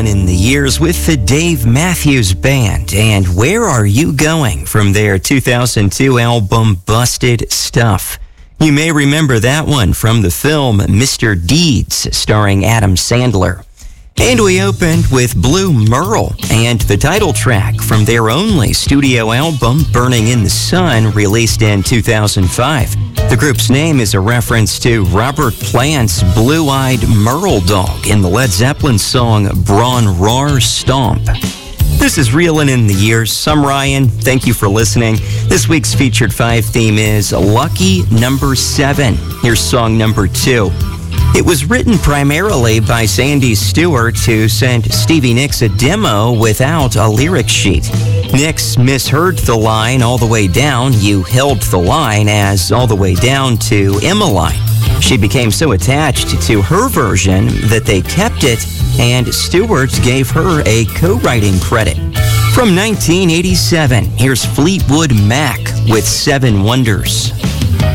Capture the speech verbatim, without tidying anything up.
Reelin' in the Years with the Dave Matthews Band and Where Are You Going from their two thousand two album Busted Stuff. You may remember that one from the film Mister Deeds starring Adam Sandler. And we opened with Blue Merle and the title track from their only studio album, Burning in the Sun, released in two thousand five. The group's name is a reference to Robert Plant's blue-eyed Merle dog in the Led Zeppelin song Brawn Roar Stomp. This is Reelin' in the Years. I'm Ryan. Thank you for listening. This week's featured five theme is Lucky Number Seven. Here's song number two. It was written primarily by Sandy Stewart, who sent Stevie Nicks a demo without a lyric sheet. Nicks misheard the line all the way down, you held the line, as all the way down to Emmeline. She became so attached to her version that they kept it, and Stewart gave her a co-writing credit. From nineteen eighty-seven, here's Fleetwood Mac with Seven Wonders.